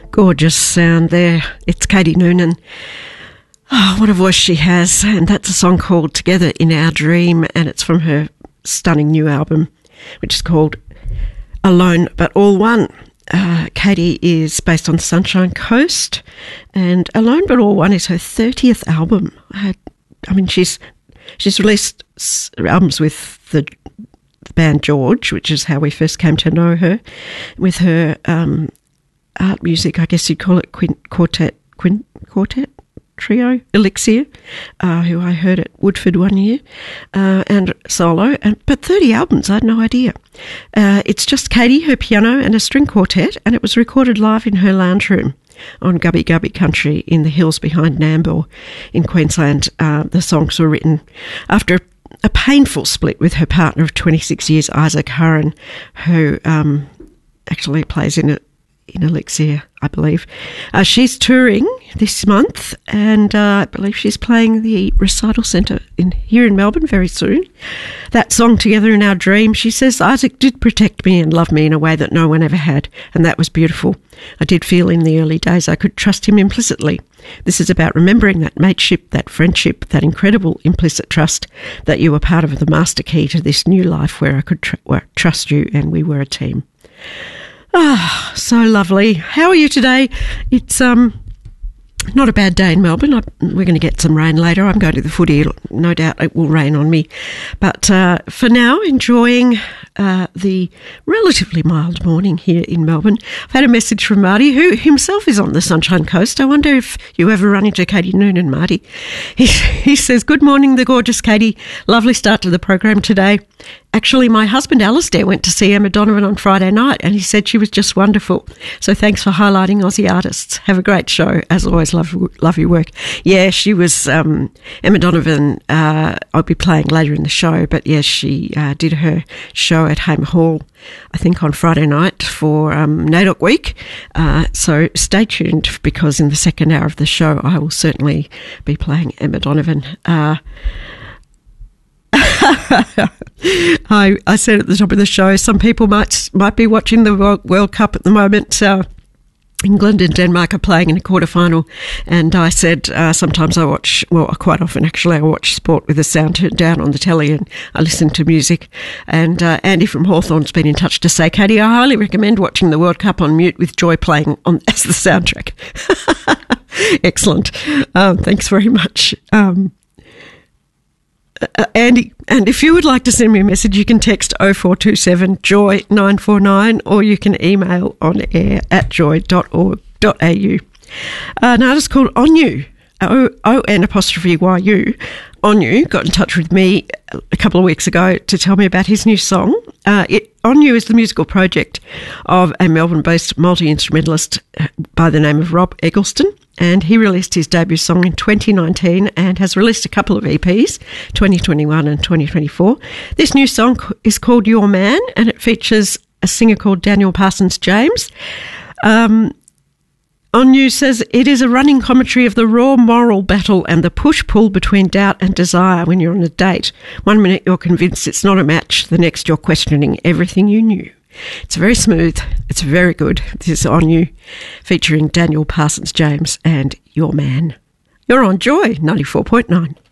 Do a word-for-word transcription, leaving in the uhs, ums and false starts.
Gorgeous sound there. It's Katie Noonan. Oh, what a voice she has. And that's a song called Together in Our Dream, and it's from her stunning new album, which is called Alone But All One. Uh, Katie is based on the Sunshine Coast, and Alone But All One is her thirtieth album. I, I mean, she's she's released albums with the, the band George, which is how we first came to know her, with her um, art music, I guess you'd call it quint, quartet, quint, quartet trio, Elixir, uh, who I heard at Woodford one year, uh, and solo, and but thirty albums, I had no idea. Uh, it's just Katie, her piano, and a string quartet, and it was recorded live in her lounge room on Gubby Gubby country in the hills behind Nambour in Queensland. Uh, the songs were written after a painful split with her partner of twenty-six years, Isaac Hurren, who um, actually plays in it. in Elixir, I believe. Uh, she's touring this month, and uh, I believe she's playing the Recital Centre in here in Melbourne very soon. That song, Together in Our Dream, she says, Isaac did protect me and love me in a way that no one ever had, and that was beautiful. I did feel in the early days I could trust him implicitly. This is about remembering that mateship, that friendship, that incredible implicit trust that you were part of the master key to this new life where I could tr- well, trust you and we were a team. Ah, oh, so lovely. How are you today? It's um not a bad day in Melbourne. I, we're going to get some rain later. I'm going to the footy. No doubt it will rain on me. But uh, for now, enjoying uh, the relatively mild morning here in Melbourne. I've had a message from Marty, who himself is on the Sunshine Coast. I wonder if you ever run into Katie Noonan, Marty. He, he says, good morning, the gorgeous Katie. Lovely start to the program today. Actually, my husband Alistair went to see Emma Donovan on Friday night, and he said she was just wonderful. So thanks for highlighting Aussie artists. Have a great show. As always, love, love your work. Yeah, she was, um, Emma Donovan, uh, I'll be playing later in the show, but yes, she uh, did her show at Hamer Hall, I think on Friday night for um, NAIDOC Week. Uh, so stay tuned, because in the second hour of the show, I will certainly be playing Emma Donovan. Uh, I, I said at the top of the show, some people might might be watching the World, World Cup at the moment. Uh, England and Denmark are playing in a quarterfinal, and I said uh, sometimes I watch, well, quite often actually, I watch sport with the sound turned down on the telly, and I listen to music. And uh, Andy from Hawthorn's been in touch to say, Katie, I highly recommend watching the World Cup on mute with Joy playing on as the soundtrack. Excellent. Um, thanks very much. Um, Uh, Andy, and if you would like to send me a message, you can text oh four two seven joy nine four nine, or you can email on air at joy dot org dot a u. Uh, an artist called Onyu, O N apostrophe Y U, Onyu, got in touch with me a couple of weeks ago to tell me about his new song. Uh, it, Onyu is the musical project of a Melbourne-based multi-instrumentalist by the name of Rob Eggleston, and he released his debut song in twenty nineteen and has released a couple of E Ps, twenty twenty-one and twenty twenty-four. This new song is called Your Man, and it features a singer called Daniel Parsons James. Um, Onyu says it is a running commentary of the raw moral battle and the push-pull between doubt and desire when you're on a date. One minute you're convinced it's not a match, the next you're questioning everything you knew. It's very smooth. It's very good. This is Onyu, featuring Daniel Parsons James and Your Man. You're on Joy ninety-four point nine.